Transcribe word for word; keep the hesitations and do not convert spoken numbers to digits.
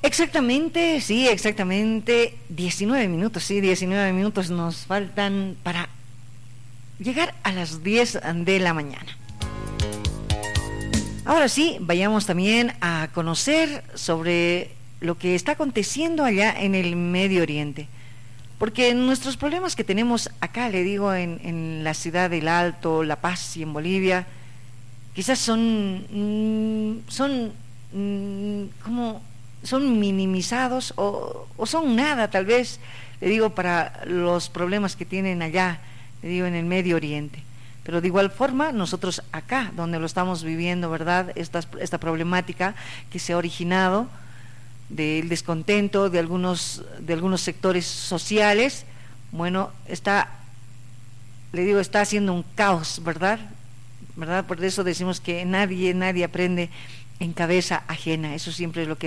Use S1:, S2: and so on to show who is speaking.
S1: Exactamente, sí, exactamente. diecinueve minutos, sí, diecinueve minutos nos faltan para llegar a las diez de la mañana. Ahora sí, vayamos también a conocer sobre lo que está aconteciendo allá en el Medio Oriente. Porque nuestros problemas que tenemos acá, le digo, en, en la ciudad del Alto, La Paz y en Bolivia, quizás son, mmm, son, mmm, como, son minimizados o, o son nada, tal vez, le digo, para los problemas que tienen allá, le digo, en el Medio Oriente. Pero de igual forma, nosotros acá, donde lo estamos viviendo, ¿verdad?, esta, esta problemática que se ha originado del descontento de algunos de algunos sectores sociales, bueno, está, le digo, está haciendo un caos, ¿verdad? ¿Verdad? Por eso decimos que nadie nadie aprende en cabeza ajena. Eso siempre es lo que